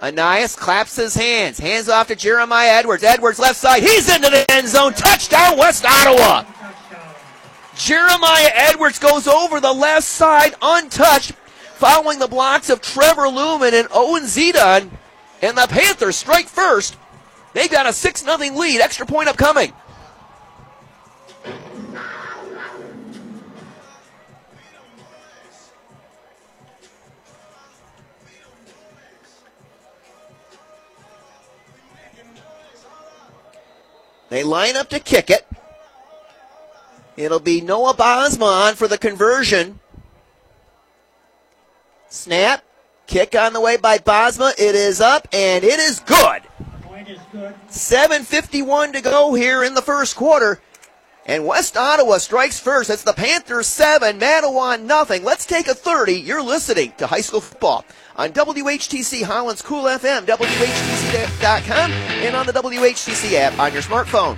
Anias claps his hands. Hands off to Jeremiah Edwards. Edwards left side. He's into the end zone. Touchdown, West Ottawa. Jeremiah Edwards goes over the left side untouched, following the blocks of Trevor Lumen and Owen Zidon. And the Panthers strike first. They got a 6-0 lead. Extra point upcoming. They line up to kick it. It'll be Noah Bosma on for the conversion. Snap. Kick on the way by Bosma. It is up, and it is good. 7:51 to go here in the first quarter. And West Ottawa strikes first. It's the Panthers 7, Matawan nothing. Let's take a 30. You're listening to high school football on WHTC Holland's Cool FM, WHTC.com, and on the WHTC app on your smartphone.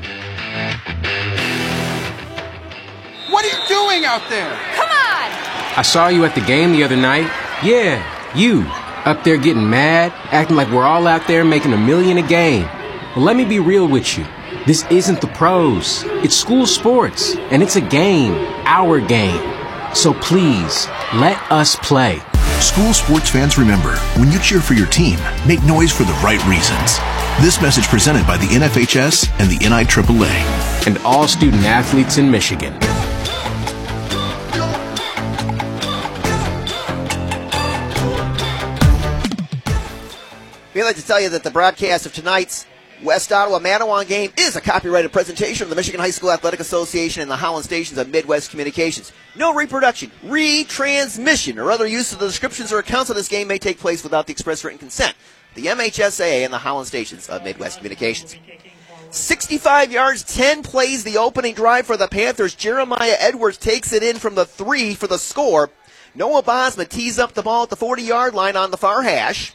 What are you doing out there? Come on! I saw you at the game the other night. Yeah, you. Up there getting mad, acting like we're all out there making $1 million a game. Well, let me be real with you. This isn't the pros. It's school sports, and it's a game, our game. So please, let us play. School sports fans, remember, when you cheer for your team, make noise for the right reasons. This message presented by the NFHS and the NIAAA. And all student athletes in Michigan. We'd like to tell you that the broadcast of tonight's West Ottawa Matawan game is a copyrighted presentation of the Michigan High School Athletic Association and the Holland stations of Midwest Communications. No reproduction, retransmission, or other use of the descriptions or accounts of this game may take place without the express written consent of the MHSAA and the Holland stations of Midwest Communications. 65 yards, 10 plays, the opening drive for the Panthers. Jeremiah Edwards takes it in from the 3 for the score. Noah Bosma tees up the ball at the 40-yard line on the far hash.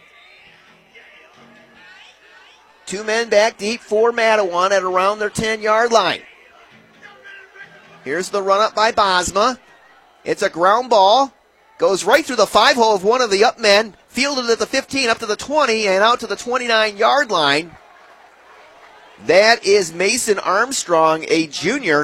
2 men back deep for Matawan at around their 10-yard line. Here's the run-up by Bosma. It's a ground ball. Goes right through the 5-hole of one of the up men. Fielded at the 15, up to the 20, and out to the 29-yard line. That is Mason Armstrong, a junior.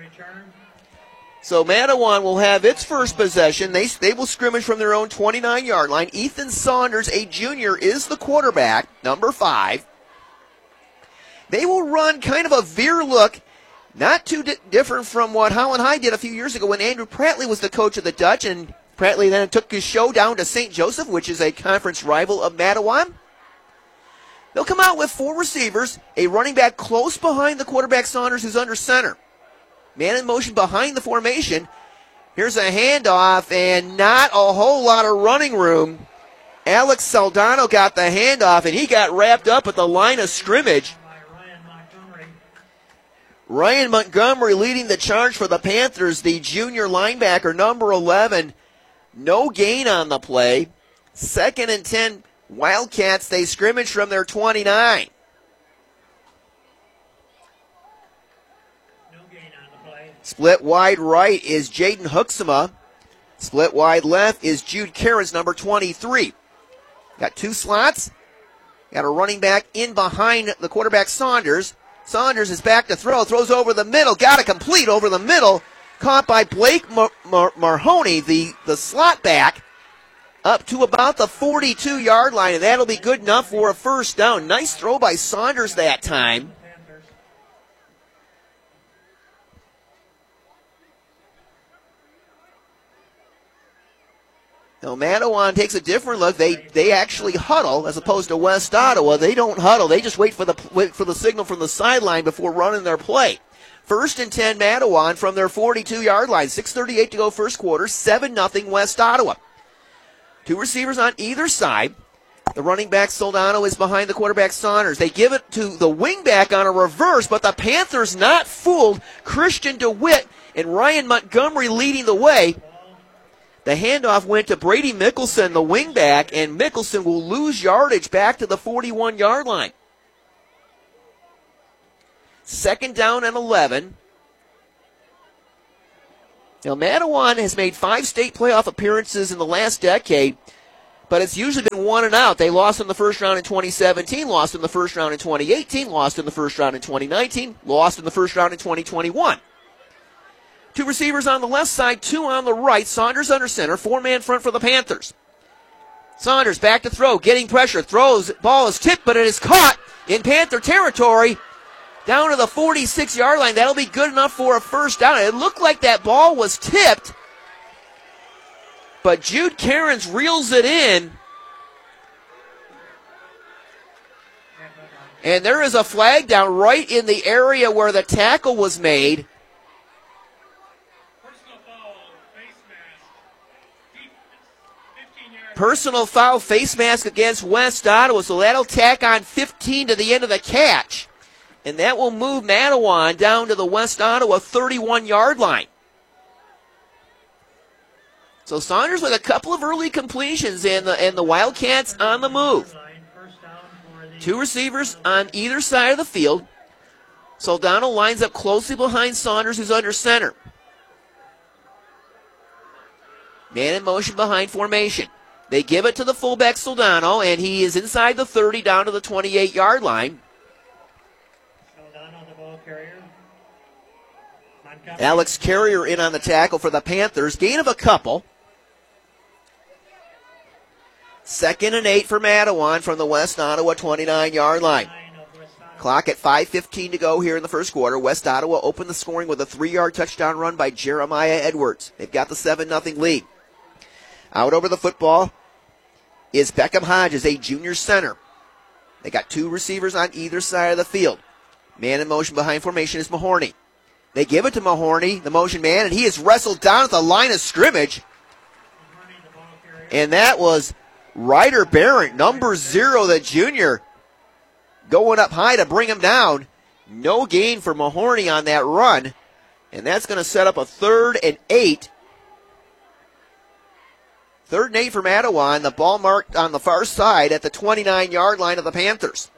So Matawan will have its first possession. They will scrimmage from their own 29-yard line. Ethan Saunders, a junior, is the quarterback, number 5. They will run kind of a veer look, not too different from what Holland High did a few years ago when Andrew Prattley was the coach of the Dutch, and Prattley then took his show down to St. Joseph, which is a conference rival of Matawan. They'll come out with 4 receivers, a running back close behind the quarterback Saunders, who's under center. Man in motion behind the formation. Here's a handoff, and not a whole lot of running room. Alex Saldano got the handoff, and he got wrapped up at the line of scrimmage. Ryan Montgomery leading the charge for the Panthers, the junior linebacker, number 11. No gain on the play. 2nd and 10, Wildcats. They scrimmage from their 29. No gain on the play. Split wide right is Jaden Huxama. Split wide left is Jude Karras, number 23. Got 2 slots. Got a running back in behind the quarterback Saunders. Saunders is back to throw, throws over the middle, got it complete over the middle, caught by Blake Mahoney, the slot back, up to about the 42-yard line, and that'll be good enough for a first down. Nice throw by Saunders that time. Now, Matawan takes a different look. They actually huddle as opposed to West Ottawa. They don't huddle. They just wait for the signal from the sideline before running their play. 1st and 10 Matawan from their 42-yard line. 6:38 to go first quarter. 7-0 West Ottawa. 2 receivers on either side. The running back Soldano is behind the quarterback Saunders. They give it to the wingback on a reverse, but the Panthers not fooled. Christian DeWitt and Ryan Montgomery leading the way. The handoff went to Brady Mickelson, the wingback, and Mickelson will lose yardage back to the 41-yard line. 2nd down and 11. Now, Matawan has made 5 state playoff appearances in the last decade, but it's usually been 1 and out. They lost in the first round in 2017, lost in the first round in 2018, lost in the first round in 2019, lost in the first round in 2021. 2 receivers on the left side, 2 on the right. Saunders under center, 4-man front for the Panthers. Saunders back to throw, getting pressure, throws, ball is tipped, but it is caught in Panther territory down to the 46-yard line. That'll be good enough for a first down. It looked like that ball was tipped, but Jude Cairns reels it in. And there is a flag down right in the area where the tackle was made. Personal foul, face mask against West Ottawa, so that'll tack on 15 to the end of the catch. And that will move Matawan down to the West Ottawa 31-yard line. So Saunders with a couple of early completions and the Wildcats on the move. 2 receivers on either side of the field. Soldano lines up closely behind Saunders, who's under center. Man in motion behind formation. They give it to the fullback Soldano, and he is inside the 30 down to the 28-yard line. Soldano, the ball carrier. Alex Carrier in on the tackle for the Panthers. Gain of a couple. 2nd and 8 for Matawan from the West Ottawa 29-yard line. Clock at 5:15 to go here in the first quarter. West Ottawa opened the scoring with a 3-yard touchdown run by Jeremiah Edwards. They've got the 7-0 lead. Out over the football is Beckham Hodges, a junior center. They got 2 receivers on either side of the field. Man in motion behind formation is Mahorny. They give it to Mahorny, the motion man, and he is wrestled down at the line of scrimmage. And that was Ryder Barrett, number 0, the junior, going up high to bring him down. No gain for Mahorny on that run. And that's going to set up a 3rd and 8. 3rd and 8 for Matawan. The ball marked on the far side at the 29-yard line of the Panthers.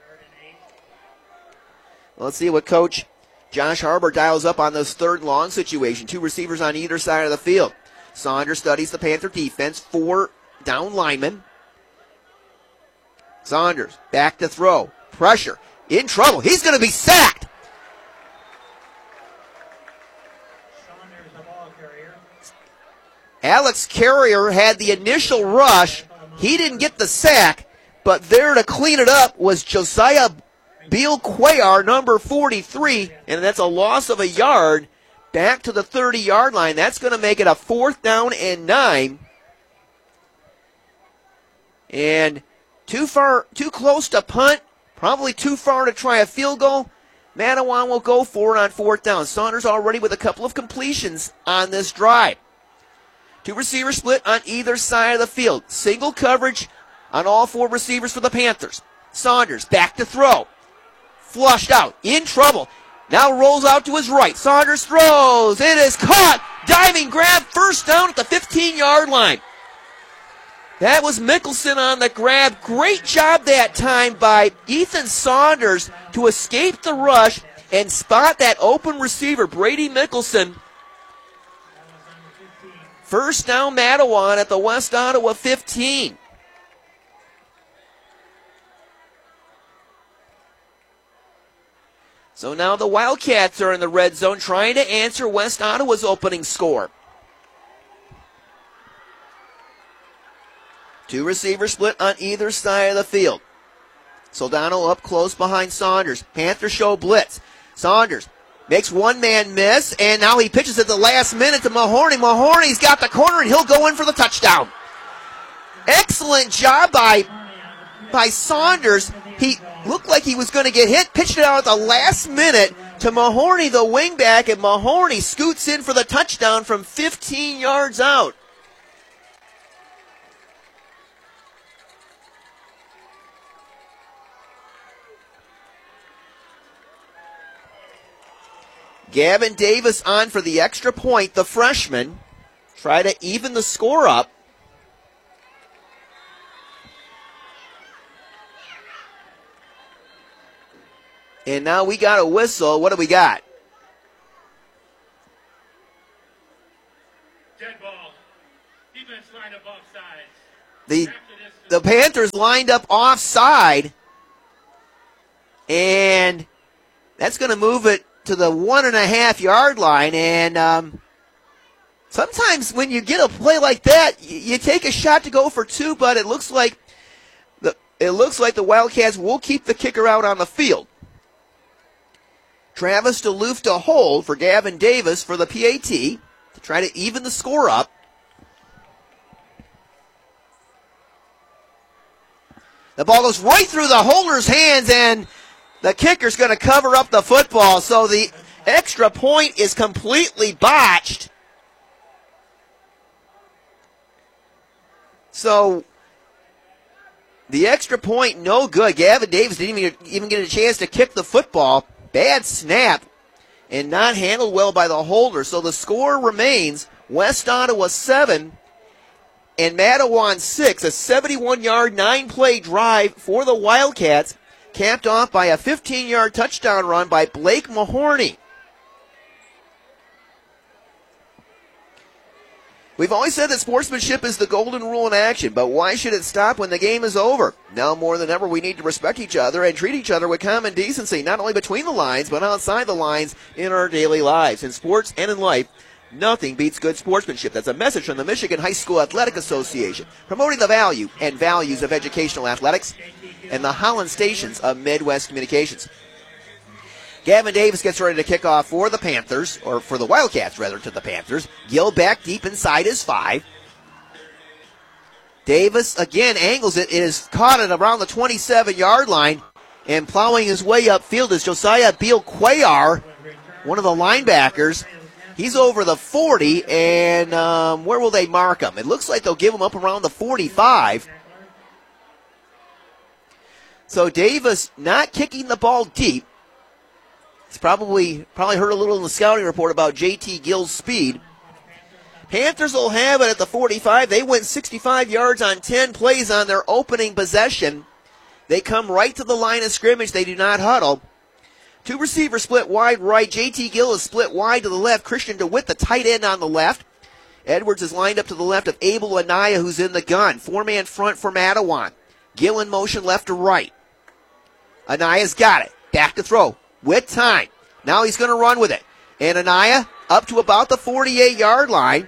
Let's see what Coach Josh Harbour dials up on this 3rd and long situation. 2 receivers on either side of the field. Saunders studies the Panther defense. 4 down linemen. Saunders back to throw. Pressure. In trouble. He's going to be sacked. Alex Carrier had the initial rush. He didn't get the sack, but there to clean it up was Josiah Beal Cuellar, number 43, and that's a loss of a yard back to the 30-yard line. That's going to make it a 4th down and 9. And too close to punt, probably too far to try a field goal. Matawan will go for it on 4th down. Saunders already with a couple of completions on this drive. 2 receivers split on either side of the field. Single coverage on all 4 receivers for the Panthers. Saunders back to throw. Flushed out. In trouble. Now rolls out to his right. Saunders throws. It is caught. Diving grab. First down at the 15-yard line. That was Mickelson on the grab. Great job that time by Ethan Saunders to escape the rush and spot that open receiver, Brady Mickelson. First down Matawan at the West Ottawa 15. So now the Wildcats are in the red zone trying to answer West Ottawa's opening score. 2 receivers split on either side of the field. Soldano up close behind Saunders. Panthers show blitz. Saunders makes one man miss, and now he pitches at the last minute to Mahorny. Mahorny's got the corner, and he'll go in for the touchdown. Excellent job by Saunders. He looked like he was going to get hit, pitched it out at the last minute to Mahorny, the wingback, and Mahorny scoots in for the touchdown from 15 yards out. Gavin Davis on for the extra point, the freshman. Try to even the score up. And now we got a whistle. What do we got? Dead ball. Defense line up offsides. The Panthers lined up offside. And that's going to move it to the 1.5-yard line. And sometimes when you get a play like that, you take a shot to go for 2, but it looks like the Wildcats will keep the kicker out on the field. Travis DeLoof to hold for Gavin Davis for the PAT to try to even the score up. The ball goes right through the holder's hands, and the kicker's going to cover up the football. So the extra point is completely botched. So the extra point, no good. Gavin Davis didn't even get a chance to kick the football. Bad snap and not handled well by the holder. So the score remains West Ottawa 7 and Matawan 6. A 71-yard, 9-play drive for the Wildcats, capped off by a 15-yard touchdown run by Blake Mahorny. We've always said that sportsmanship is the golden rule in action, but why should it stop when the game is over? Now more than ever, we need to respect each other and treat each other with common decency, not only between the lines, but outside the lines in our daily lives. In sports and in life, nothing beats good sportsmanship. That's a message from the Michigan High School Athletic Association, promoting the value and values of educational athletics and the Holland Stations of Midwest Communications. Gavin Davis gets ready to kick off for the Panthers, or for the Wildcats, rather, to the Panthers. Gill back deep inside his 5. Davis again angles it. It is caught at around the 27-yard line, and plowing his way upfield is Josiah Beal-Cuellar, one of the linebackers. He's over the 40, and where will they mark him? It looks like they'll give him up around the 45. So Davis not kicking the ball deep. He's probably heard a little in the scouting report about J.T. Gill's speed. Panthers will have it at the 45. They went 65 yards on 10 plays on their opening possession. They come right to the line of scrimmage. They do not huddle. 2 receivers split wide right. J.T. Gill is split wide to the left. Christian DeWitt, the tight end, on the left. Edwards is lined up to the left of Abel Anaya, who's in the gun. 4-man front for Matawan. Gill in motion left to right. Anaya's got it. Back to throw. With time. Now he's going to run with it. And Anaya up to about the 48-yard line.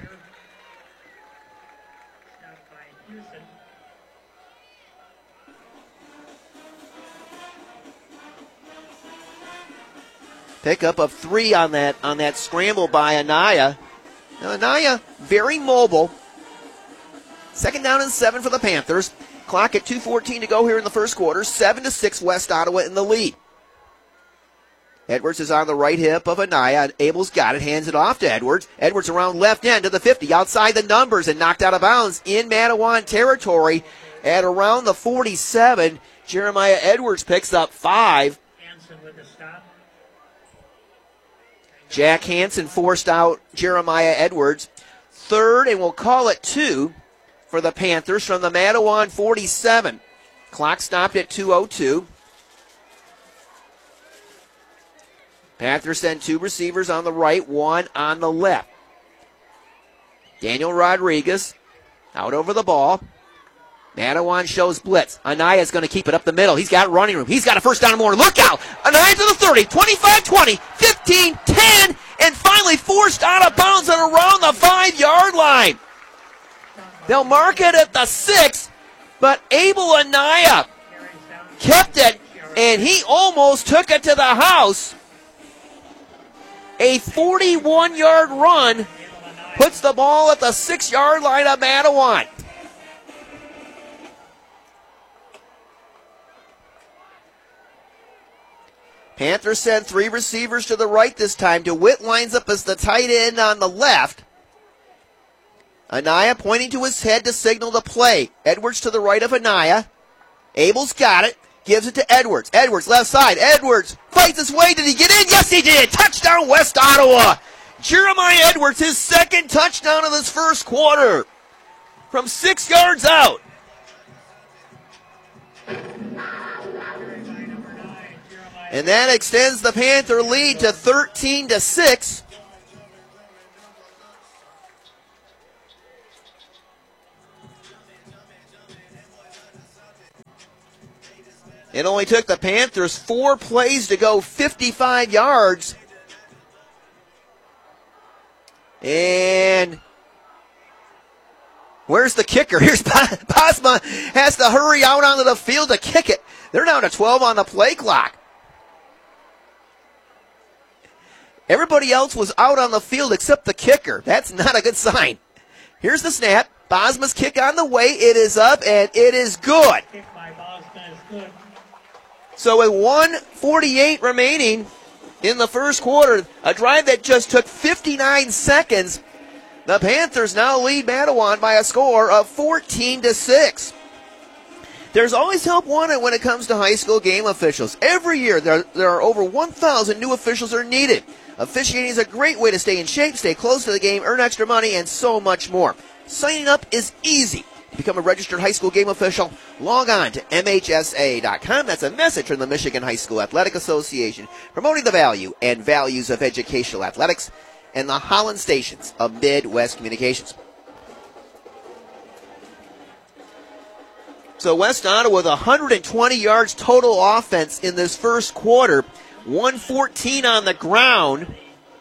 Pickup of 3 on that scramble by Anaya. Now Anaya, very mobile. 2nd down and 7 for the Panthers. Clock at 2:14 to go here in the first quarter. 7-6 West Ottawa in the lead. Edwards is on the right hip of Anaya. Abel's got it, hands it off to Edwards. Edwards around left end to the 50, outside the numbers, and knocked out of bounds in Matawan territory at around the 47. Jeremiah Edwards picks up 5. Hansen with the stop. Jack Hansen forced out Jeremiah Edwards. 3rd, and we'll call it 2 for the Panthers from the Matawan 47. Clock stopped at 2:02. Panthers send 2 receivers on the right, 1 on the left. Daniel Rodriguez out over the ball. Matawan shows blitz. Anaya's going to keep it up the middle. He's got running room. He's got a first down and more. Look out! Anaya to the 30, 25-20, 15, 10, and finally forced out of bounds at around the 5-yard line. They'll mark it at the 6, but Abel Anaya kept it, and he almost took it to the house. A 41-yard run puts the ball at the 6-yard line of Matawan. Panthers send 3 receivers to the right this time. DeWitt lines up as the tight end on the left. Anaya pointing to his head to signal the play. Edwards to the right of Anaya. Abel's got it. Gives it to Edwards. Edwards left side. Edwards fights his way. Did he get in? Yes, he did. Touchdown, West Ottawa. Jeremiah Edwards, his 2nd touchdown of this first quarter from 6 yards out. And that extends the Panther lead to 13-6. It only took the Panthers 4 plays to go 55 yards. And where's the kicker? Here's Bosma has to hurry out onto the field to kick it. They're down to 12 on the play clock. Everybody else was out on the field except the kicker. That's not a good sign. Here's the snap. Bosma's kick on the way. It is up, and it is good. Kick by Bosma is good. So with 1:48 remaining in the first quarter, a drive that just took 59 seconds, the Panthers now lead Matawan by a score of 14-6. There's always help wanted when it comes to high school game officials. Every year there are over 1,000 new officials are needed. Officiating is a great way to stay in shape, stay close to the game, earn extra money, and so much more. Signing up is easy. To become a registered high school game official, log on to MHSA.com. That's a message from the Michigan High School Athletic Association, promoting the value and values of educational athletics and the Holland stations of Midwest Communications. So West Ottawa with 120 yards total offense in this first quarter, 114 on the ground.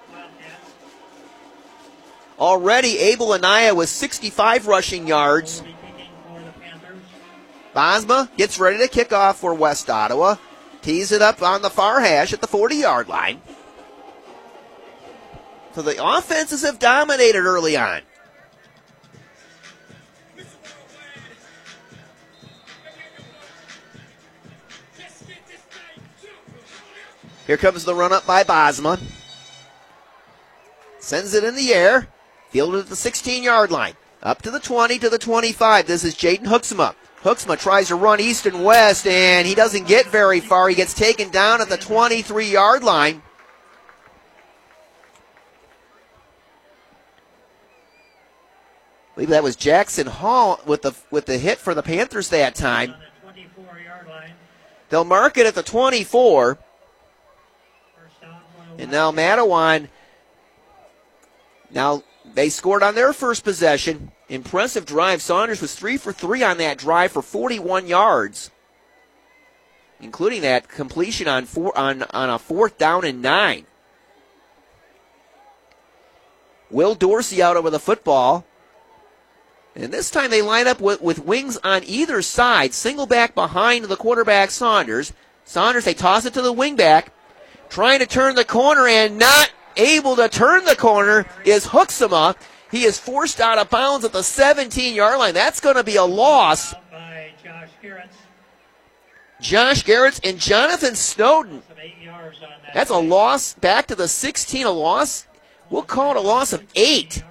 Already Abel Anaya with 65 rushing yards. Bosma gets ready to kick off for West Ottawa. Tees it up on the far hash at the 40-yard line. So the offenses have dominated early on. Here comes the run up by Bosma. Sends it in the air. Fielded at the 16-yard line. Up to the 20, to the 25. This is Jaden Hooksma. Hooksma tries to run east and west, and he doesn't get very far. He gets taken down at the 23-yard line. I believe that was Jackson Hall with the hit for the Panthers that time. They'll mark it at the 24. And now Matawan, now they scored on their first possession. Impressive drive. Saunders was 3 for 3 on that drive for 41 yards, including that completion on a 4th down and 9. Will Dorsey out over the football. And this time they line up with wings on either side. Single back behind the quarterback Saunders. Saunders, they toss it to the wing back. Trying to turn the corner and not able to turn the corner is Hooksma. He is forced out of bounds at the 17-yard line. That's going to be a loss. By Josh Garretts. Josh Garretts and Jonathan Snowden. Some 8 yards on that. That's a loss back to the 16, a loss. We'll call it a loss of 8.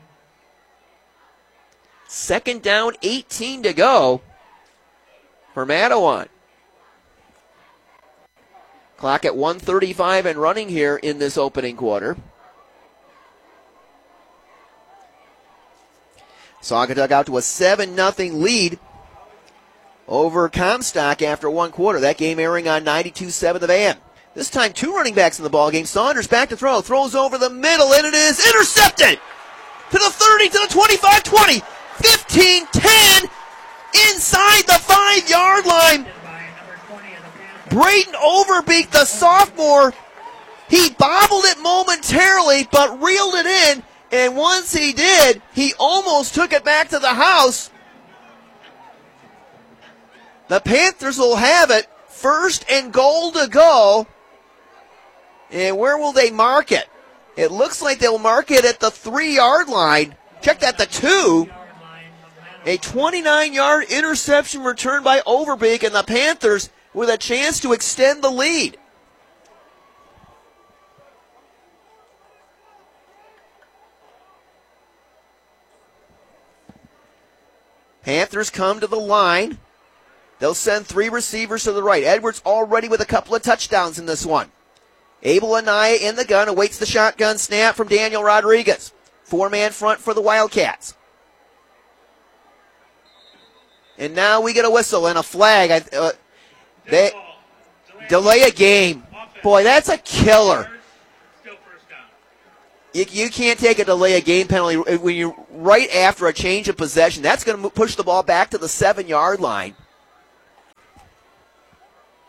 Second down, 18 to go for Matawan. Clock at 1:35 and running here in this opening quarter. Saugatuck out to a 7-0 lead over Comstock after one quarter. That game airing on 92.7 The Van. This time 2 running backs in the ballgame. Saunders back to throw. Throws over the middle, and it is intercepted! To the 30, to the 25, 20, 15, 10, inside the 5-yard line. Braden Overbeek, the sophomore, he bobbled it momentarily, but reeled it in, and once he did, he almost took it back to the house. The Panthers will have it, 1st and goal to go, and where will they mark it? It looks like they'll mark it at the 3-yard line. Check that, the 2. A 29-yard interception returned by Overbeek, and the Panthers with a chance to extend the lead. Panthers come to the line. They'll send 3 receivers to the right. Edwards already with a couple of touchdowns in this one. Abel Anaya in the gun, awaits the shotgun snap from Daniel Rodriguez. 4-man front for the Wildcats. And now we get a whistle and a flag. They delay a game. Boy, that's a killer. You can't take a delay a game penalty when you're right after a change of possession. That's going to push the ball back to the 7-yard line.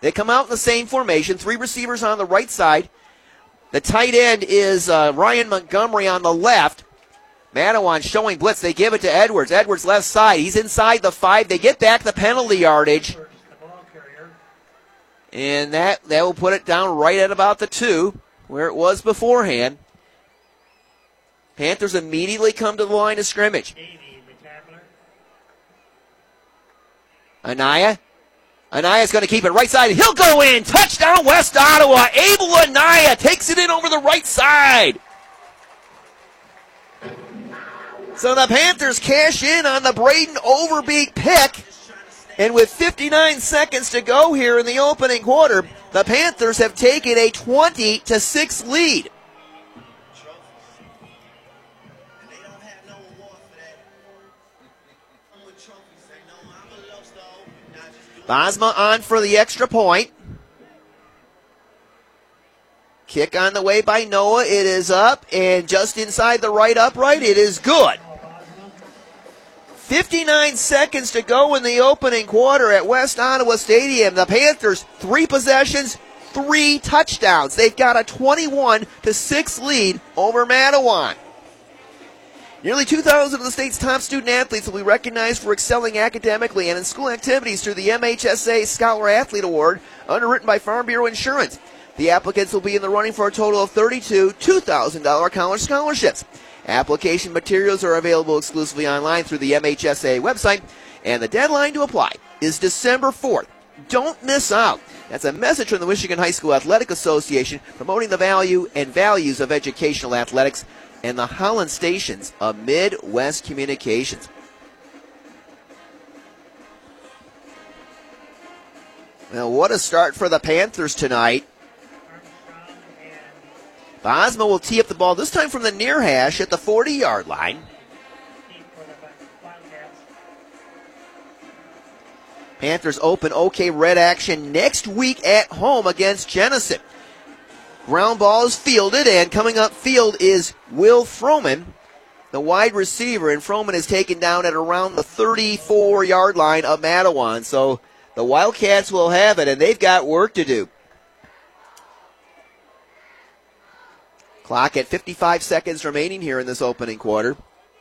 They come out in the same formation, 3 receivers on the right side. The tight end is Ryan Montgomery on the left. Manawan showing blitz. They give it to Edwards. Edwards left side. He's inside the 5. They get back the penalty yardage. And that will put it down right at about the 2, where it was beforehand. Panthers immediately come to the line of scrimmage. Anaya's going to keep it right side. He'll go in. Touchdown, West Ottawa. Abel Anaya takes it in over the right side. So the Panthers cash in on the Braden Overbeek pick. And with 59 seconds to go here in the opening quarter, the Panthers have taken a 20-6 lead. Bosma on for the extra point. Kick on the way by Noah. It is up, and just inside the right upright, it is good. 59 seconds to go in the opening quarter at West Ottawa Stadium. The Panthers, 3 possessions, 3 touchdowns. They've got a 21-6 lead over Manawan. Nearly 2,000 of the state's top student athletes will be recognized for excelling academically and in school activities through the MHSA Scholar Athlete Award, underwritten by Farm Bureau Insurance. The applicants will be in the running for a total of 32 $2,000 college scholarships. Application materials are available exclusively online through the MHSA website, and the deadline to apply is December 4th. Don't miss out. That's a message from the Michigan High School Athletic Association promoting the value and values of educational athletics and the Holland Stations of Midwest Communications. Well, what a start for the Panthers tonight. Bosma will tee up the ball, this time from the near hash at the 40-yard line. Panthers open OK Red action next week at home against Genesee. Ground ball is fielded, and coming up field is Will Froman, the wide receiver, and Froman is taken down at around the 34-yard line of Manawan. So the Wildcats will have it, and they've got work to do. Clock at 55 seconds remaining here in this opening quarter.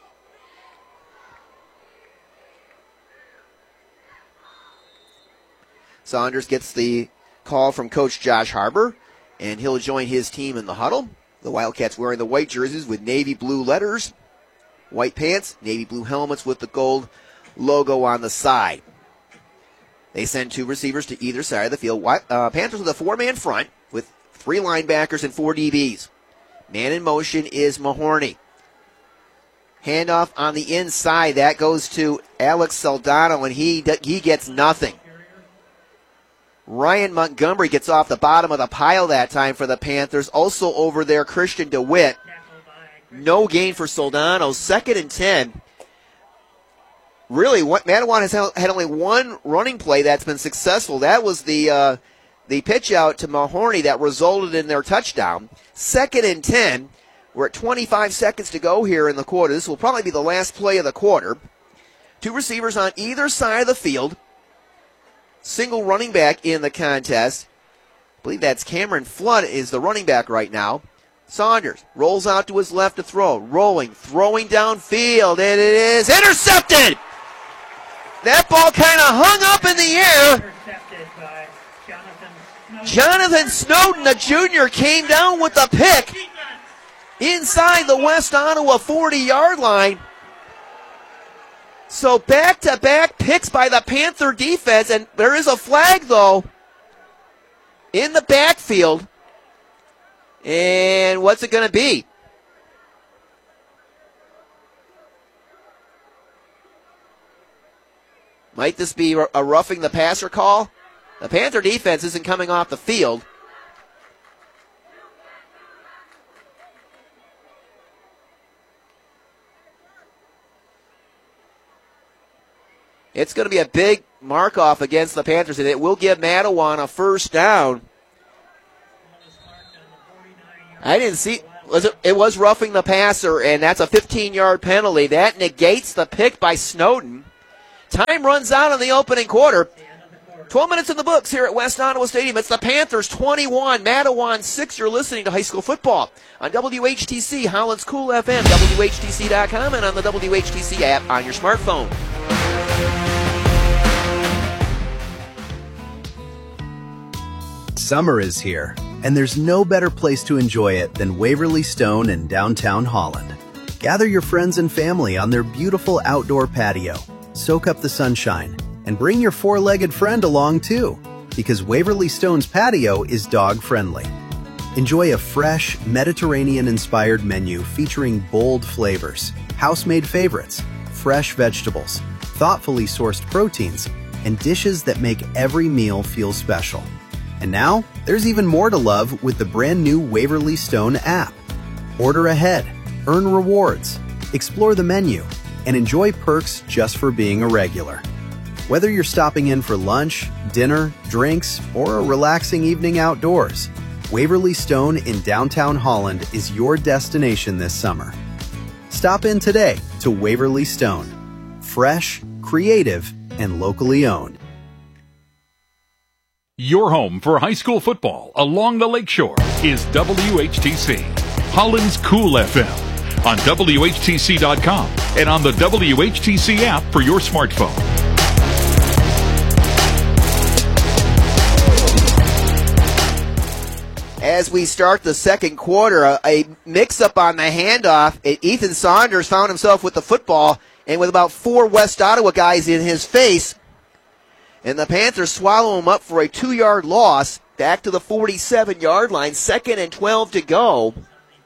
Saunders gets the call from Coach Josh Harbour, and he'll join his team in the huddle. The Wildcats wearing the white jerseys with navy blue letters, white pants, navy blue helmets with the gold logo on the side. They send 2 receivers to either side of the field. Panthers with a 4-man front with 3 linebackers and 4 DBs. Man in motion is Mahorny. Handoff on the inside. That goes to Alex Saldano, and he gets nothing. Ryan Montgomery gets off the bottom of the pile that time for the Panthers. Also over there, Christian DeWitt. No gain for Soldano. 2nd and 10. Really, Manawan has had only 1 running play that's been successful. That was the pitch out to Mahorny that resulted in their touchdown. 2nd and 10. We're at 25 seconds to go here in the quarter. This will probably be the last play of the quarter. 2 receivers on either side of the field. Single running back in the contest. I believe that's Cameron Flood is the running back right now. Saunders rolls out to his left to throw. Rolling, throwing downfield, and it is intercepted! That ball kind of hung up in the air. Intercepted by Jonathan Snowden, the junior, came down with the pick inside the West Ottawa 40-yard line. So back-to-back picks by the Panther defense, and there is a flag, though, in the backfield. And what's it going to be? Might this be a roughing the passer call? The Panther defense isn't coming off the field. It's going to be a big mark-off against the Panthers, and it will give Manawan a first down. I didn't see. It was roughing the passer, and that's a 15-yard penalty. That negates the pick by Snowden. Time runs out in the opening quarter. 12 minutes in the books here at West Ottawa Stadium. It's the Panthers 21, Matawan 6. You're listening to high school football on WHTC, Holland's Cool FM, WHTC.com, and on the WHTC app on your smartphone. Summer is here, and there's no better place to enjoy it than Waverly Stone in downtown Holland. Gather your friends and family on their beautiful outdoor patio, soak up the sunshine, and bring your four-legged friend along too, because Waverly Stone's patio is dog-friendly. Enjoy a fresh, Mediterranean-inspired menu featuring bold flavors, house-made favorites, fresh vegetables, thoughtfully sourced proteins, and dishes that make every meal feel special. And now, there's even more to love with the brand new Waverly Stone app. Order ahead, earn rewards, explore the menu, and enjoy perks just for being a regular. Whether you're stopping in for lunch, dinner, drinks, or a relaxing evening outdoors, Waverly Stone in downtown Holland is your destination this summer. Stop in today to Waverly Stone. Fresh, creative, and locally owned. Your home for high school football along the lakeshore is WHTC, Holland's Cool FM, on WHTC.com and on the WHTC app for your smartphone. As we start the second quarter, a mix-up on the handoff. Ethan Saunders found himself with the football and with about 4 West Ottawa guys in his face. And the Panthers swallow him up for a 2-yard loss back to the 47-yard line. 2nd and 12 to go.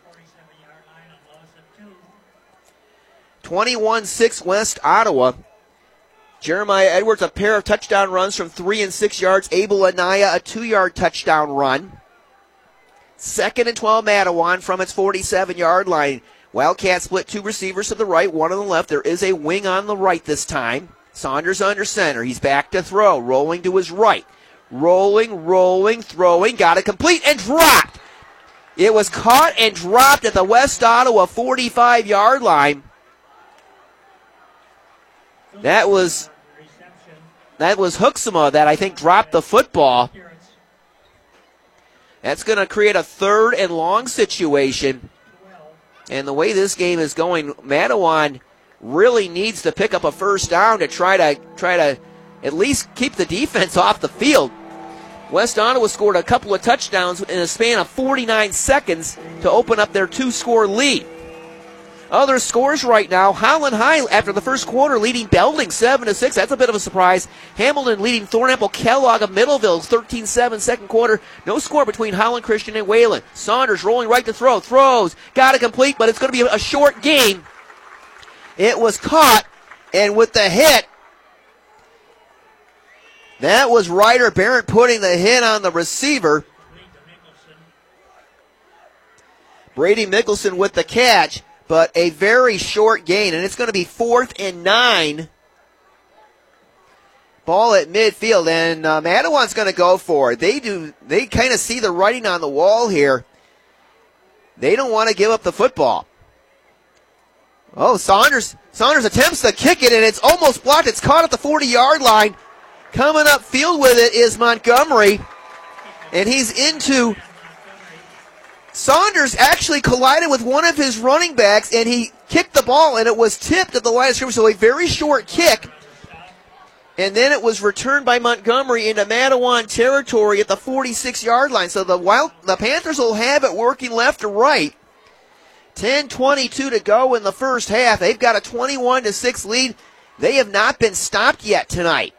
21-6 West Ottawa. Jeremiah Edwards, a pair of touchdown runs from 3 and 6 yards. Abel Anaya, a 2-yard touchdown run. 2nd and 12 Matawan from its 47-yard line. Wildcats split 2 receivers to the right, 1 on the left. There is a wing on the right this time. Saunders under center. He's back to throw. Rolling to his right. Rolling, throwing. Got it complete and dropped. It was caught and dropped at the West Ottawa 45-yard line. That was Huxama that I think dropped the football. That's going to create a 3rd and long situation. And the way this game is going, Matawan really needs to pick up a first down to try to at least keep the defense off the field. West Ottawa scored a couple of touchdowns in a span of 49 seconds to open up their 2-score lead. Other scores right now, Holland High after the first quarter leading Belding 7-6. That's a bit of a surprise. Hamilton leading Thornapple Kellogg of Middleville 13-7 second quarter. No score between Holland Christian and Wayland. Saunders rolling right to throw. Throws. Got it complete, but it's going to be a short gain. It was caught, and with the hit, that was Ryder Barrett putting the hit on the receiver. Brady Mickelson with the catch, but a very short gain, and it's going to be 4th and 9. Ball at midfield, and Matawan's going to go for it. They kind of see the writing on the wall here. They don't want to give up the football. Oh, Saunders attempts to kick it, and it's almost blocked. It's caught at the 40-yard line. Coming up field with it is Montgomery, and he's into... Saunders actually collided with one of his running backs, and he kicked the ball, and it was tipped at the line of scrimmage, so a very short kick. And then it was returned by Montgomery into Matawan territory at the 46-yard line. So the Panthers will have it working left to right. 10:22 to go in the first half. They've got a 21-6 lead. They have not been stopped yet tonight.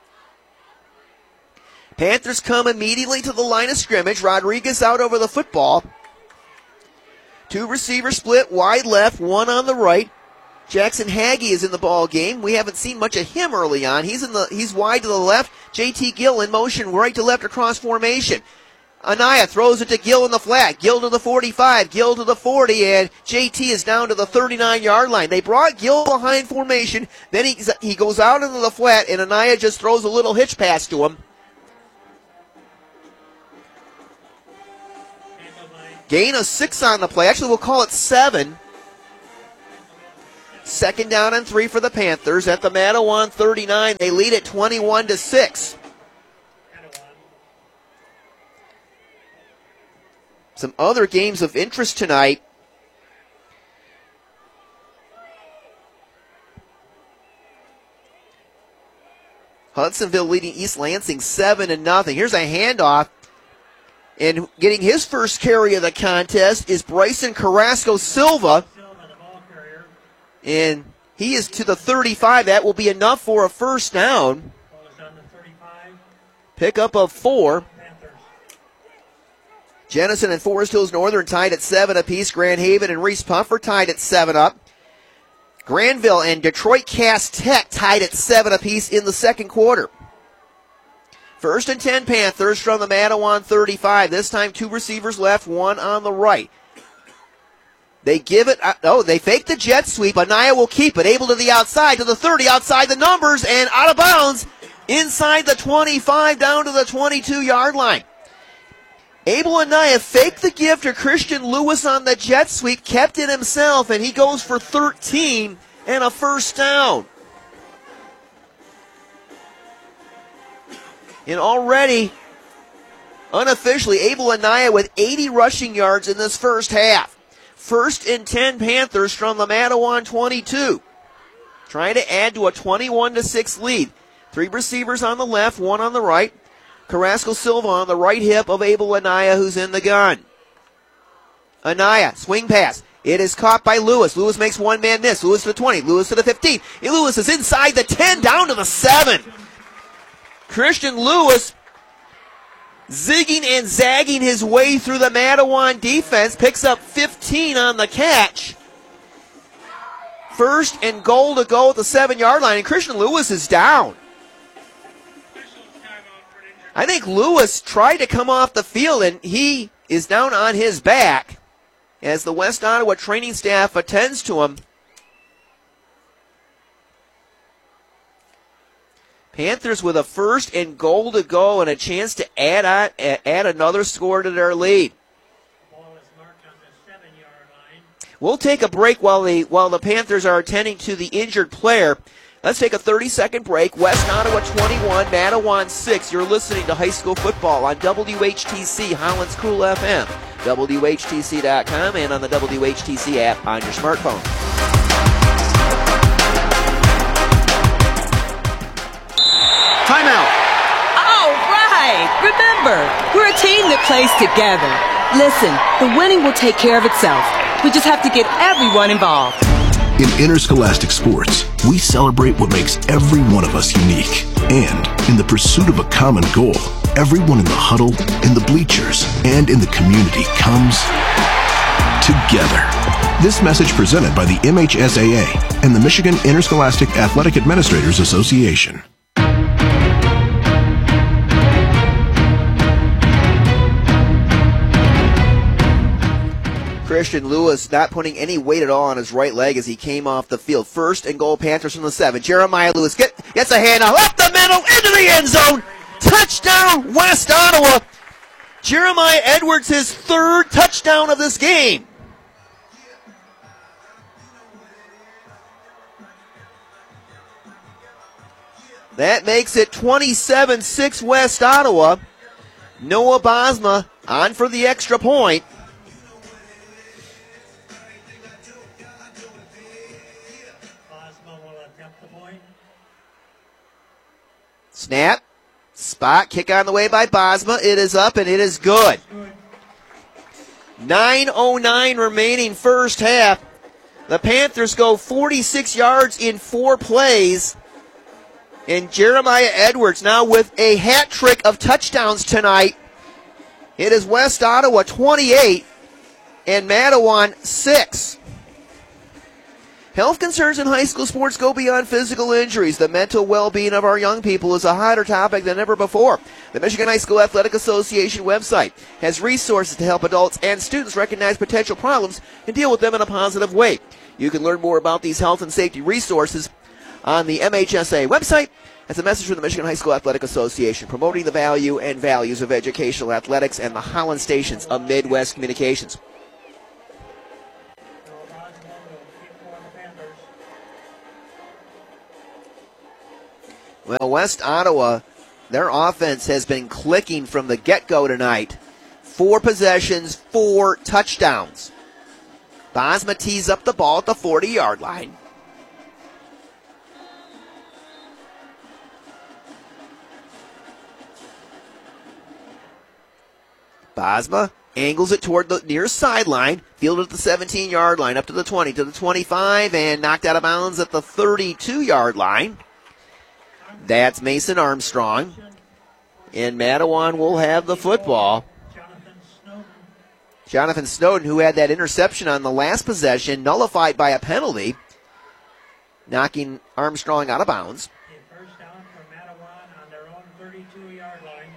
Panthers come immediately to the line of scrimmage. Rodriguez out over the football. 2 receivers split, wide left, 1 on the right. Jackson Hagee is in the ball game. We haven't seen much of him early on. He's wide to the left. JT Gill in motion right to left across formation. Anaya throws it to Gill in the flat. Gill to the 45, Gill to the 40, and JT is down to the 39-yard line. They brought Gill behind formation. Then he goes out into the flat, and Anaya just throws a little hitch pass to him. Gain of 6 on the play. Actually, we'll call it 7. 2nd down and 3 for the Panthers at the Matawan 39. They lead at 21-6. Some other games of interest tonight. Hudsonville leading East Lansing 7-0. Here's a handoff. And getting his first carry of the contest is Bryson Carrasco Silva. And he is to the 35. That will be enough for a first down. Pickup of 4. Jenison and Forest Hills Northern tied at 7 apiece. Grand Haven and Reese Puffer tied at 7 up. Granville and Detroit Cass Tech tied at 7 apiece in the second quarter. First and 10 Panthers from the Mattawan 35. This time 2 receivers left, 1 on the right. They give it, they fake the jet sweep. Anaya will keep it, able to the outside, to the 30, outside the numbers, and out of bounds, inside the 25, down to the 22-yard line. Abel Anaya faked the give to Christian Lewis on the jet sweep, kept it himself, and he goes for 13 and a first down. And already, unofficially, Abel Anaya with 80 rushing yards in this first half. First and 10 Panthers from the Mattawan 22. Trying to add to a 21-6 lead. 3 receivers on the left, 1 on the right. Carrasco Silva on the right hip of Abel Anaya, who's in the gun. Anaya, swing pass. It is caught by Lewis. Lewis makes one man miss. Lewis to the 20. Lewis to the 15. Lewis is inside the 10, down to the 7. Christian Lewis zigging and zagging his way through the Mattawan defense. Picks up 15 on the catch. First and goal to go at the 7-yard line. And Christian Lewis is down. I think Lewis tried to come off the field, and he is down on his back as the West Ottawa training staff attends to him. Panthers with a first and goal to go and a chance to add another score to their lead. We'll take a break while the Panthers are attending to the injured player. Let's take a 30-second break. West Ottawa 21, Mattawan 6. You're listening to high school football on WHTC, Holland's Cool FM, WHTC.com, and on the WHTC app on your smartphone. Timeout. All right. Remember, we're a team that plays together. Listen, the winning will take care of itself. We just have to get everyone involved. In interscholastic sports, we celebrate what makes every one of us unique. And in the pursuit of a common goal, everyone in the huddle, in the bleachers, and in the community comes together. This message presented by the MHSAA and the Michigan Interscholastic Athletic Administrators Association. Christian Lewis not putting any weight at all on his right leg as he came off the field. First and goal, Panthers from the 7. Jeremiah Lewis gets a handoff up the middle into the end zone. Touchdown, West Ottawa. Jeremiah Edwards, his 3rd touchdown of this game. That makes it 27-6 West Ottawa. Noah Bosma on for the extra point. Snap, spot, kick on the way by Bosma. It is up and it is good. 9:09 remaining first half. The Panthers go 46 yards in 4 plays. And Jeremiah Edwards now with a hat trick of touchdowns tonight. It is West Ottawa 28 and Mattawan 6. Health concerns in high school sports go beyond physical injuries. The mental well-being of our young people is a hotter topic than ever before. The Michigan High School Athletic Association website has resources to help adults and students recognize potential problems and deal with them in a positive way. You can learn more about these health and safety resources on the MHSA website. That's a message from the Michigan High School Athletic Association, promoting the value and values of educational athletics and the Holland stations of Midwest Communications. Well, West Ottawa, their offense has been clicking from the get-go tonight. 4 possessions, 4 touchdowns. Bosma tees up the ball at the 40-yard line. Bosma angles it toward the near sideline, fielded at the 17-yard line, up to the 20, to the 25, and knocked out of bounds at the 32-yard line. That's Mason Armstrong. And Mattawan will have the football. Jonathan Snowden, who had that interception on the last possession, nullified by a penalty, knocking Armstrong out of bounds. A first down for Mattawan on their own 32-yard line.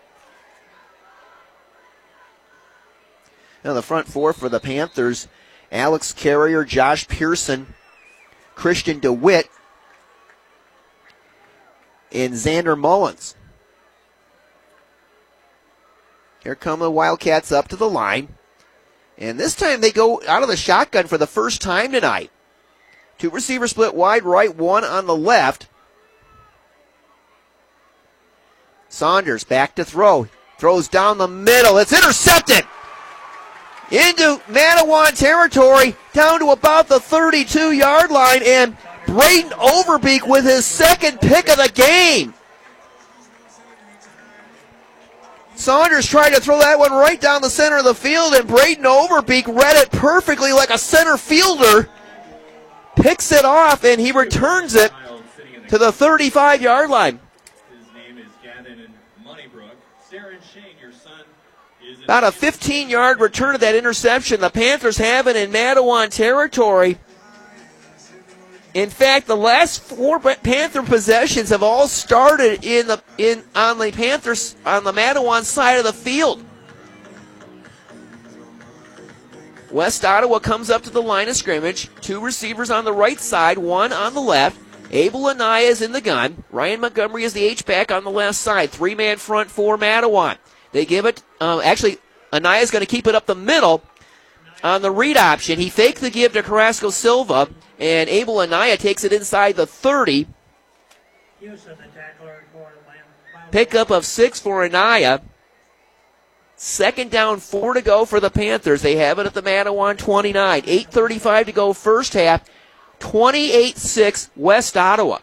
Now the front 4 for the Panthers, Alex Carrier, Josh Pearson, Christian DeWitt, and Xander Mullins. Here come the Wildcats up to the line. And this time they go out of the shotgun for the first time tonight. 2 receivers split wide right, 1 on the left. Saunders back to throw. Throws down the middle. It's intercepted. Into Mattawan territory, down to about the 32-yard line, and Braden Overbeek with his second pick of the game. Saunders tried to throw that one right down the center of the field, and Braden Overbeek read it perfectly like a center fielder. Picks it off, and he returns it to the 35-yard line. His name is Gavin Moneybrook. Sarah and Shane, your son, is about a 15-yard return of that interception. The Panthers have it in Mattawan territory. In fact, the last 4 Panther possessions have all started on the Panthers on the Mattawan side of the field. West Ottawa comes up to the line of scrimmage. 2 receivers on the right side, 1 on the left. Abel Anaya is in the gun. Ryan Montgomery is the H-back on the left side. 3-man front for Mattawan. They give it, actually, Anaya's going to keep it up the middle on the read option. He faked the give to Carrasco Silva, and Abel Anaya takes it inside the 30. Pickup of 6 for Anaya. Second down, 4 to go for the Panthers. They have it at the Mattawan 29. 8:35 to go first half. 28-6 West Ottawa.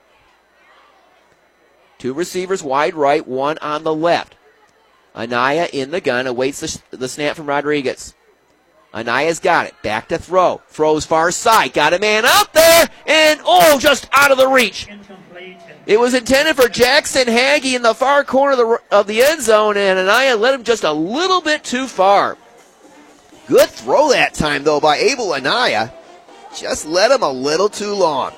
2 receivers wide right, 1 on the left. Anaya in the gun, awaits the snap from Rodriguez. Anaya's got it. Back to throw. Throws far side. Got a man out there. And, just out of the reach. It was intended for Jackson Hagee in the far corner of the end zone, and Anaya led him just a little bit too far. Good throw that time, though, by Abel Anaya. Just led him a little too long.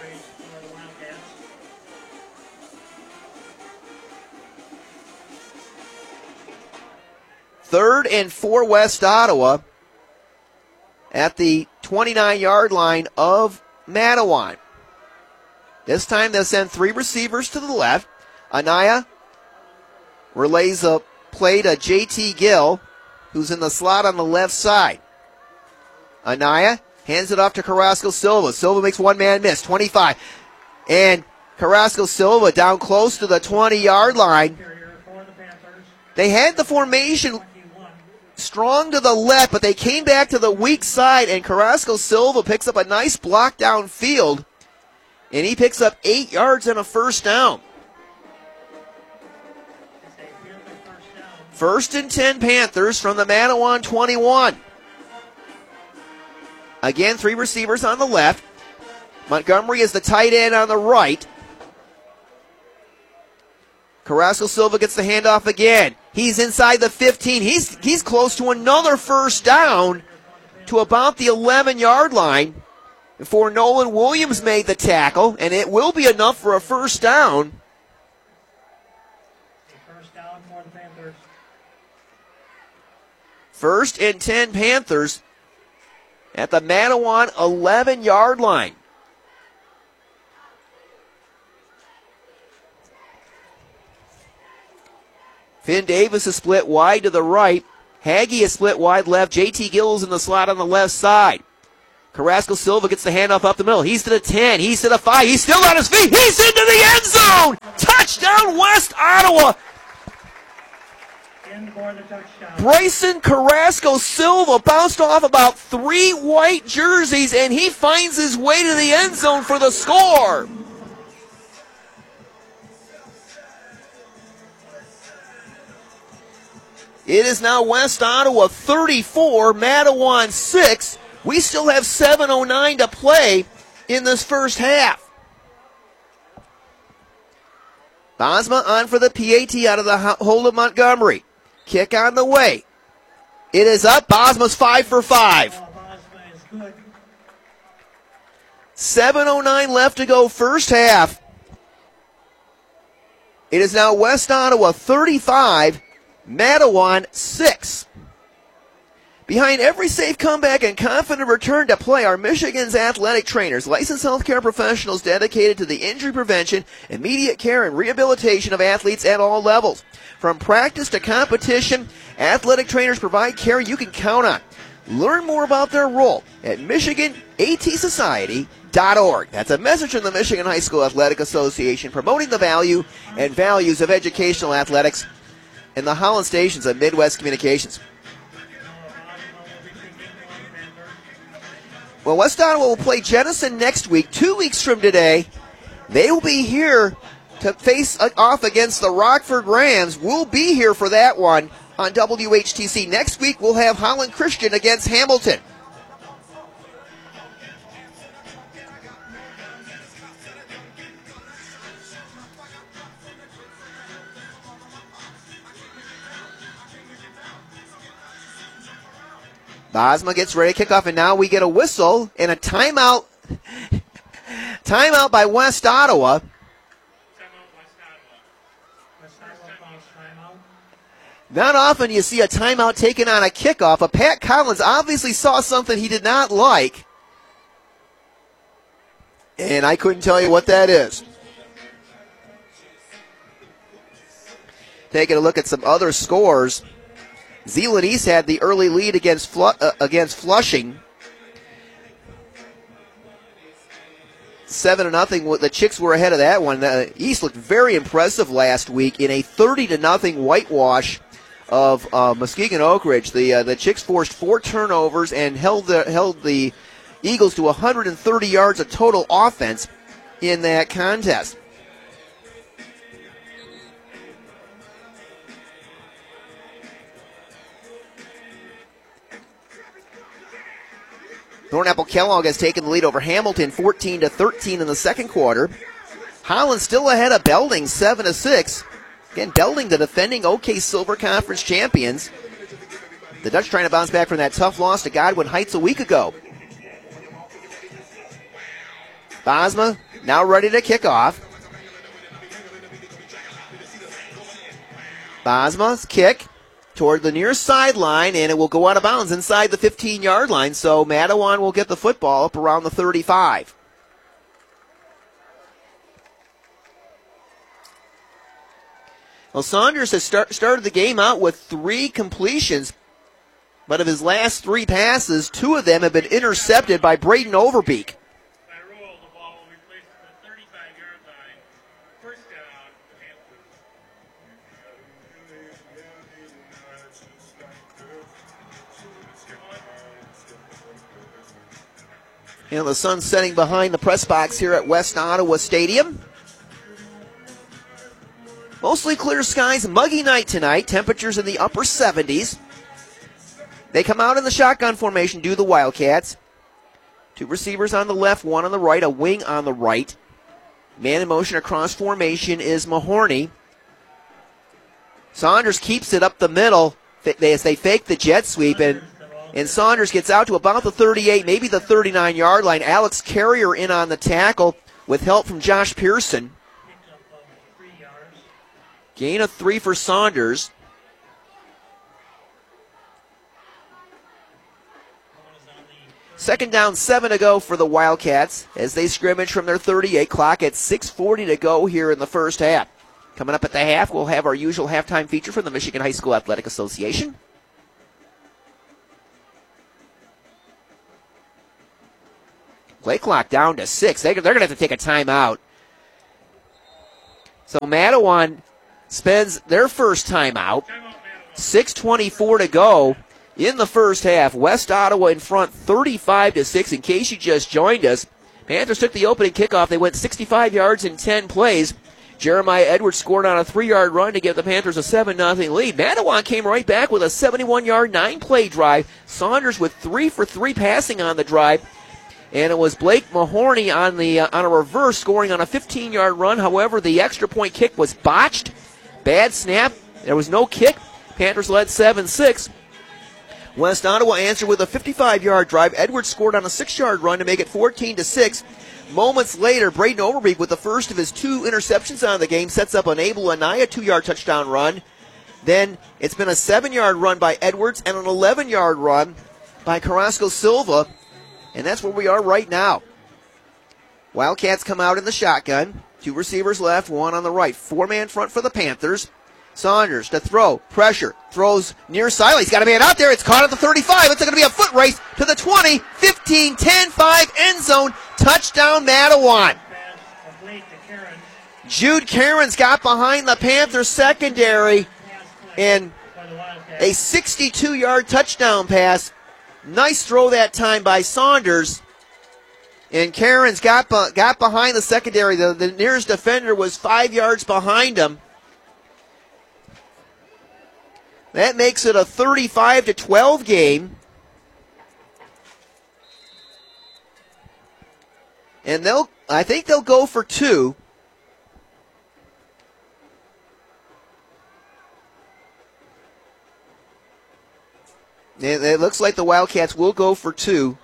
Third and 4 West Ottawa at the 29-yard line of Mattawan. This time they'll send 3 receivers to the left. Anaya relays a play to J.T. Gill, who's in the slot on the left side. Anaya hands it off to Carrasco Silva. Silva makes 1-man miss, 25. And Carrasco Silva down close to the 20-yard line. They had the formation strong to the left, but they came back to the weak side, and Carrasco Silva picks up a nice block downfield, and he picks up 8 yards and a first down. 1st and 10 Panthers from the Mattawan 21. Again, 3 receivers on the left. Montgomery is the tight end on the right. Carrasco Silva gets the handoff again. He's inside the 15. He's close to another first down to about the 11-yard line before Nolan Williams made the tackle, and it will be enough for a first down. First down for the Panthers. 1st and 10 Panthers at the Mattawan 11-yard line. Finn Davis is split wide to the right. Hagee is split wide left. J.T. Gill is in the slot on the left side. Carrasco Silva gets the handoff up the middle. He's to the 10. He's to the 5. He's still on his feet. He's into the end zone. Touchdown, West Ottawa. and for the touchdown. Bryson Carrasco Silva bounced off about 3 white jerseys, and he finds his way to the end zone for the score. It is now West Ottawa 34, Matawan 6. We still have 7:09 to play in this first half. Bosma on for the PAT out of the Holden Montgomery. Kick on the way. It is up. Bosma's 5 for 5. Bosma is good. 7:09 left to go first half. It is now West Ottawa 35, Matawan 6. Behind every safe comeback and confident return to play are Michigan's athletic trainers, licensed healthcare professionals dedicated to the injury prevention, immediate care, and rehabilitation of athletes at all levels. From practice to competition, athletic trainers provide care you can count on. Learn more about their role at MichiganATSociety.org. That's a message from the Michigan High School Athletic Association promoting the value and values of educational athletics and the Holland stations of Midwest Communications. Well, West Ottawa will play Jenison next week. 2 weeks from today, they will be here to face off against the Rockford Rams. We'll be here for that one on WHTC. Next week, we'll have Holland Christian against Hamilton. Bosma gets ready to kick off, and now we get a whistle and a timeout. Timeout by West Ottawa. Not often you see a timeout taken on a kickoff, but Pat Collins obviously saw something he did not like, and I couldn't tell you what that is. Taking a look at some other scores. Zeeland East had the early lead against Flushing. 7-0. The Chicks were ahead of that one. East looked very impressive last week in a 30-0 whitewash of Muskegon Oak Ridge. The Chicks forced 4 turnovers and held the Eagles to 130 yards of total offense in that contest. Thornapple Kellogg has taken the lead over Hamilton 14-13 in the second quarter. Holland still ahead of Belding 7-6. Again, Belding, the defending OK Silver Conference champions. The Dutch trying to bounce back from that tough loss to Godwin Heights a week ago. Bosma now ready to kick off. Bosma's kick toward the near sideline, and it will go out of bounds inside the 15-yard line, so Matawan will get the football up around the 35. Well, Saunders has started the game out with 3 completions, but of his last 3 passes, 2 of them have been intercepted by Braden Overbeek. And the sun's setting behind the press box here at West Ottawa Stadium. Mostly clear skies, muggy night tonight. Temperatures in the upper 70s. They come out in the shotgun formation, do the Wildcats. 2 receivers on the left, 1 on the right, a wing on the right. Man in motion across formation is Mahorny. Saunders keeps it up the middle as they fake the jet sweep, and Saunders gets out to about the 38, maybe the 39-yard line. Alex Carrier in on the tackle with help from Josh Pearson. Gain of 3 for Saunders. Second down, 7 to go for the Wildcats as they scrimmage from their 38. Clock at 6:40 to go here in the first half. Coming up at the half, we'll have our usual halftime feature from the Michigan High School Athletic Association. Play clock down to 6. They're going to have to take a timeout. So Matawan spends their first timeout. 6:24 to go in the first half. West Ottawa in front 35-6. In case you just joined us, Panthers took the opening kickoff. They went 65 yards in 10 plays. Jeremiah Edwards scored on a 3-yard run to give the Panthers a 7-0 lead. Matawan came right back with a 71-yard, 9-play drive. Saunders with 3 for 3 passing on the drive. And it was Blake Mahorny on a reverse, scoring on a 15-yard run. However, the extra point kick was botched. Bad snap. There was no kick. Panthers led 7-6. West Ottawa answered with a 55-yard drive. Edwards scored on a 6-yard run to make it 14-6. Moments later, Braden Overbeek, with the first of his 2 interceptions on the game, sets up an Abel Anaya 2-yard touchdown run. Then it's been a 7-yard run by Edwards and an 11-yard run by Carrasco Silva. And that's where we are right now. Wildcats come out in the shotgun. 2 receivers left, 1 on the right. 4-man front for the Panthers. Saunders to throw, pressure, throws near side. He's got a man out there. It's caught at the 35. It's going to be a foot race to the 20, 15, 10, 5, end zone. Touchdown, Matawan. Jude Cairns got behind the Panthers secondary and a 62-yard touchdown pass. Nice throw that time by Saunders. And Cairns got behind the secondary. The nearest defender was 5 yards behind him. That makes it a 35-12 game. And I think they'll go for 2. It looks like the Wildcats will go for 2.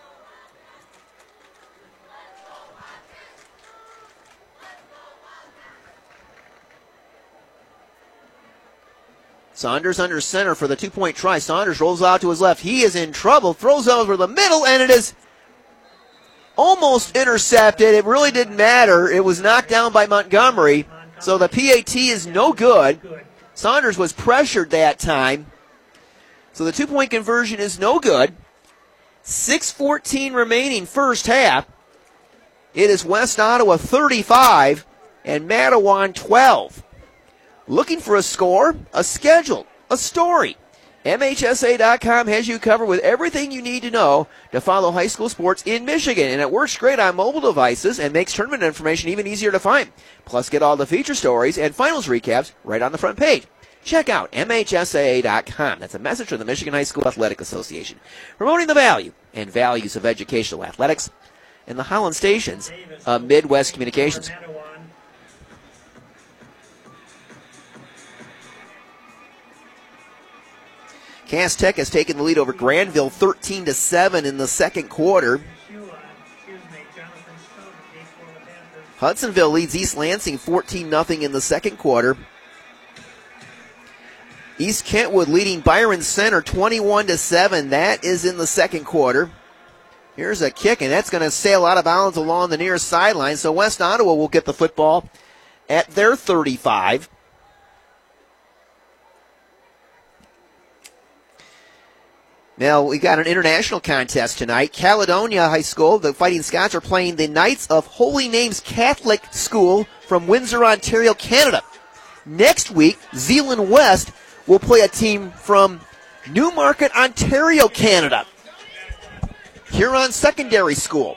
Saunders under center for the 2-point try. Saunders rolls out to his left. He is in trouble. Throws over the middle, and it is almost intercepted. It really didn't matter. It was knocked down by Montgomery. So the PAT is no good. Saunders was pressured that time. So the 2-point conversion is no good. 6:14 remaining first half. It is West Ottawa 35 and Matawan 12. Looking for a score, a schedule, a story. MHSA.com has you covered with everything you need to know to follow high school sports in Michigan. And it works great on mobile devices and makes tournament information even easier to find. Plus, get all the feature stories and finals recaps right on the front page. Check out MHSAA.com. That's a message from the Michigan High School Athletic Association, promoting the value and values of educational athletics and the Holland stations of Midwest Communications. Cass Tech has taken the lead over Granville 13-7 in the second quarter. Hudsonville leads East Lansing 14-0 in the second quarter. East Kentwood leading Byron Center 21-7. That is in the second quarter. Here's a kick, and that's going to sail out of bounds along the near sideline. So West Ottawa will get the football at their 35. Now, we got an international contest tonight. Caledonia High School, the Fighting Scots, are playing the Knights of Holy Names Catholic School from Windsor, Ontario, Canada. Next week, Zeeland West will play a team from Newmarket, Ontario, Canada. Huron Secondary School.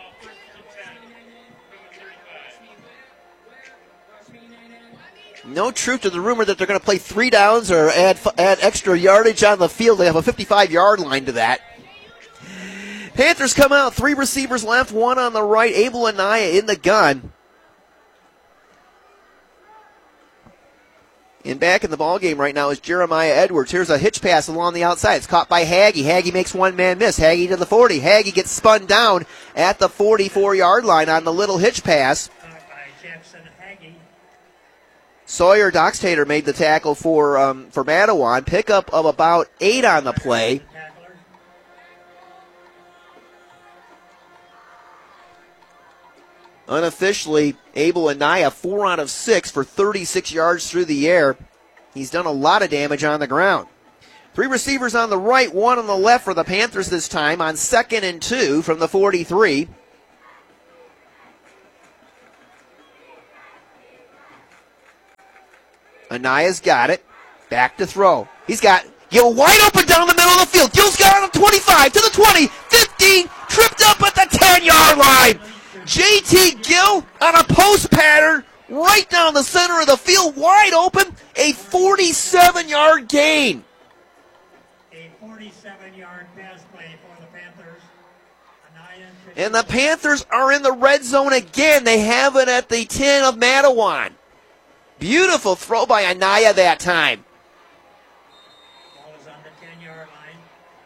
No truth to the rumor that they're going to play 3 downs or add extra yardage on the field. They have a 55-yard line to that. Panthers come out, 3 receivers left, 1 on the right. Abel Anaya in the gun. And back in the ballgame right now is Jeremiah Edwards. Here's a hitch pass along the outside. It's caught by Hagee. Hagee makes one man miss. Hagee to the 40. Hagee gets spun down at the 44-yard line on the little hitch pass. Sawyer Doxtater made the tackle for Matawan. Pickup of about 8 on the play. Unofficially, Abel Anaya 4 out of 6 for 36 yards through the air. He's done a lot of damage on the ground. 3 receivers on the right, 1 on the left for the Panthers this time on 2nd and 2 from the 43. Anaya's got it. Back to throw. He's got Gill wide open down the middle of the field. Gill's got it on the 25, to the 20, 15, tripped up at the 10-yard line. J.T. Gill on a post pattern right down the center of the field, wide open, a 47-yard gain. A 47-yard pass play for the Panthers. And the Panthers are in the red zone again. They have it at the 10 of Matawan. Beautiful throw by Anaya that time. Ball is on the 10-yard line.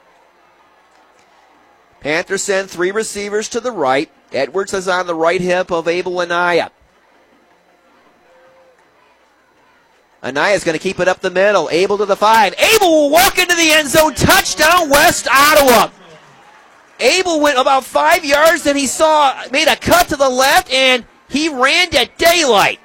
Panthers send 3 receivers to the right. Edwards is on the right hip of Abel Anaya. Anaya's going to keep it up the middle. Abel to the 5. Abel will walk into the end zone. Touchdown, West Ottawa. Abel went about 5 yards, then he made a cut to the left, and he ran to daylight.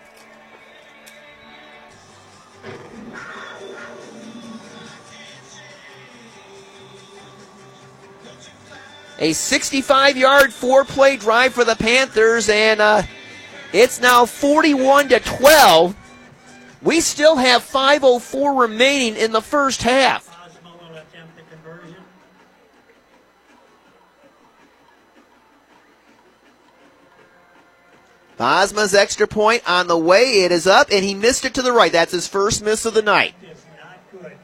A 65-yard 4-play drive for the Panthers, and it's now 41-12. We still have 5:04 remaining in the first half. Bosma will attempt the conversion. Bosma's extra point on the way. It is up, and he missed it to the right. That's his first miss of the night. It's not good.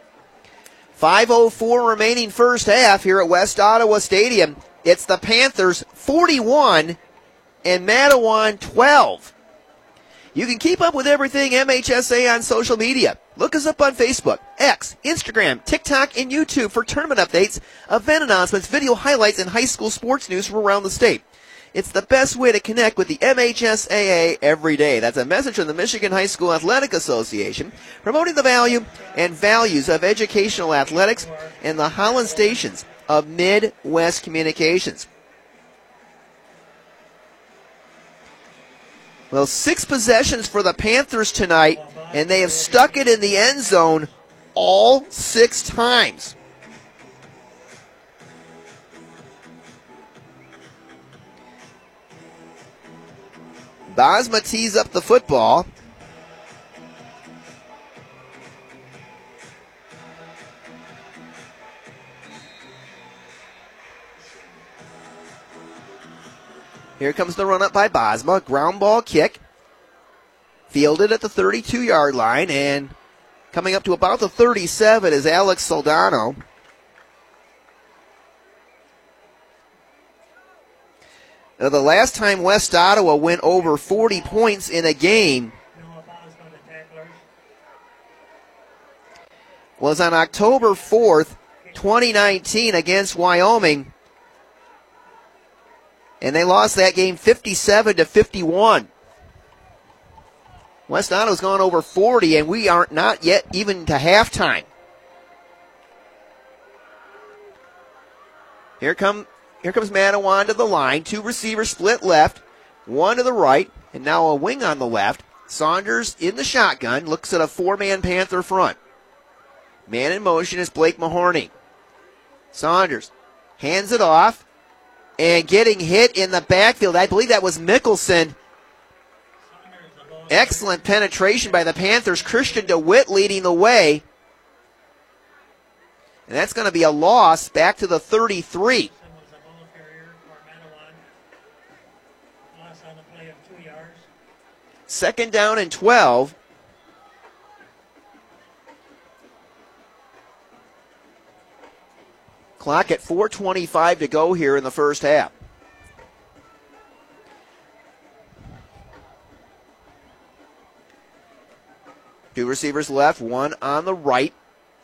5:04 remaining first half here at West Ottawa Stadium. It's the Panthers 41 and Matawan 12. You can keep up with everything MHSA on social media. Look us up on Facebook, X, Instagram, TikTok, and YouTube for tournament updates, event announcements, video highlights, and high school sports news from around the state. It's the best way to connect with the MHSAA every day. That's a message from the Michigan High School Athletic Association, promoting the value and values of educational athletics and the Holland stations of Midwest Communications. Well, 6 possessions for the Panthers tonight, and they have stuck it in the end zone all 6 times. Bosma tees up the football. Here comes the run up by Bosma. Ground ball kick. Fielded at the 32-yard line, and coming up to about the 37 is Alex Soldano. Now, the last time West Ottawa went over 40 points in a game was on October 4th, 2019 against Wyoming. And they lost that game 57-51. West Ottawa's gone over 40, and we aren't not yet even to halftime. Here comes Matawan to the line. 2 receivers split left, 1 to the right, and now a wing on the left. Saunders in the shotgun, looks at a 4-man Panther front. Man in motion is Blake Mahorny. Saunders hands it off, and getting hit in the backfield. I believe that was Mickelson. Excellent penetration by the Panthers. Christian DeWitt leading the way. And that's going to be a loss back to the 33. Second down and 12. Clock at 4:25 to go here in the first half. Two receivers left, one on the right.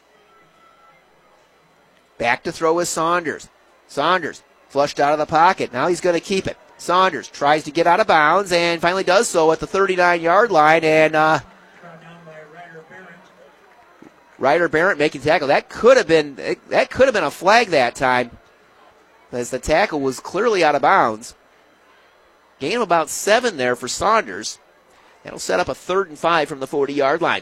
Back to throw is Saunders. Saunders flushed out of the pocket. Now he's going to keep it. Saunders tries to get out of bounds and finally does so at the 39-yard line. And Ryder Barrett making tackle. That could have been a flag that time, as the tackle was clearly out of bounds. Gain of about 7 there for Saunders. That'll set up a 3rd and 5 from the 40-yard line.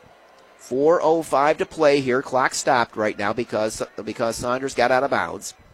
.405 to play here. Clock stopped right now because Saunders got out of bounds.